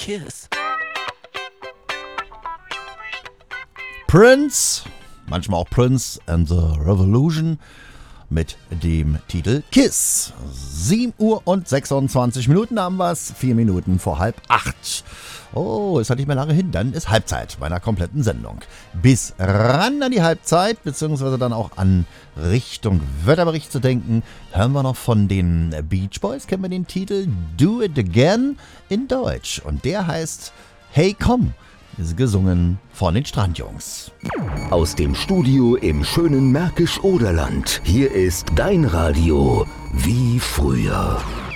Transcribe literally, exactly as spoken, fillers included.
Kiss. Prince, manchmal auch Prince and the Revolution mit dem Titel Kiss. sieben Uhr und sechsundzwanzig Minuten haben wir es, vier Minuten vor halb acht. Oh, ist halt nicht mehr lange hin, dann ist Halbzeit meiner kompletten Sendung. Bis ran an die Halbzeit, beziehungsweise dann auch an Richtung Wetterbericht zu denken, hören wir noch von den Beach Boys, kennen wir den Titel Do It Again in Deutsch. Und der heißt Hey Komm, ist gesungen von den Strandjungs. Aus dem Studio im schönen Märkisch-Oderland. Hier ist dein Radio wie früher.